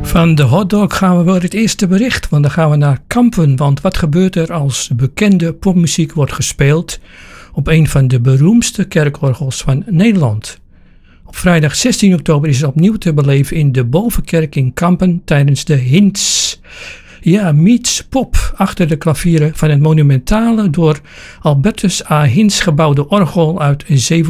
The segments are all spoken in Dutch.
Van de hotdog gaan we voor het eerste bericht, want dan gaan we naar Kampen. Want wat gebeurt er als bekende popmuziek wordt gespeeld op een van de beroemdste kerkorgels van Nederland? Op vrijdag 16 oktober is het opnieuw te beleven in de Bovenkerk in Kampen tijdens de Hints. Ja, meets pop achter de klavieren van het monumentale door Albertus A. Hints gebouwde orgel uit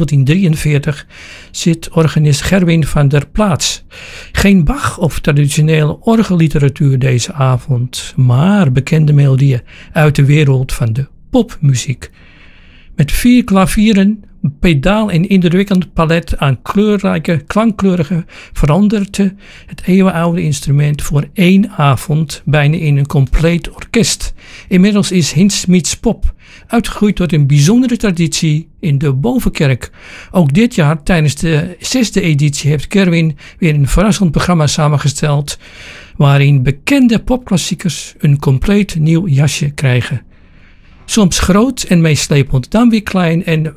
1743 zit organist Gerwin van der Plaats. Geen Bach of traditionele orgelliteratuur deze avond, maar bekende melodieën uit de wereld van de popmuziek. Met 4 klavieren, pedaal en indrukwekkend palet aan kleurrijke klankkleuren verandert het eeuwenoude instrument voor 1 avond bijna in een compleet orkest. Inmiddels is Hints meets pop uitgegroeid tot een bijzondere traditie in de Bovenkerk. Ook dit jaar tijdens de 6e editie heeft Kerwin weer een verrassend programma samengesteld waarin bekende popklassiekers een compleet nieuw jasje krijgen. Soms groot en meeslepend, dan weer klein en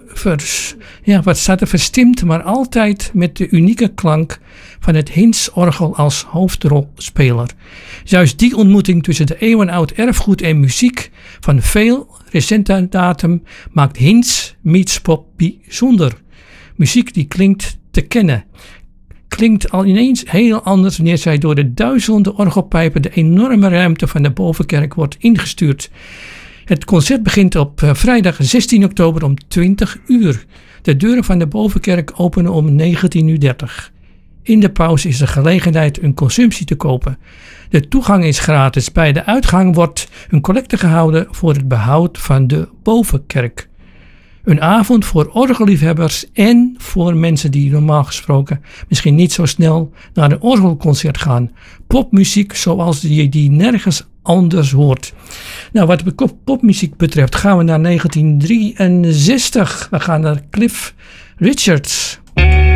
wat staat er verstimd, maar altijd met de unieke klank van het Hints-orgel als hoofdrolspeler. Juist die ontmoeting tussen de eeuwenoud erfgoed en muziek van veel recente datum maakt Hints meets pop bijzonder. Muziek die klinkt te kennen. Klinkt al ineens heel anders wanneer zij door de duizenden orgelpijpen de enorme ruimte van de Bovenkerk wordt ingestuurd. Het concert begint op vrijdag 16 oktober om 20 uur. De deuren van de Bovenkerk openen om 19:30. In de pauze is er gelegenheid een consumptie te kopen. De toegang is gratis. Bij de uitgang wordt een collecte gehouden voor het behoud van de Bovenkerk. Een avond voor orgelliefhebbers en voor mensen die normaal gesproken misschien niet zo snel naar een orgelconcert gaan. Popmuziek zoals je die nergens anders hoort. Nou, wat popmuziek betreft gaan we naar 1963. We gaan naar Cliff Richards.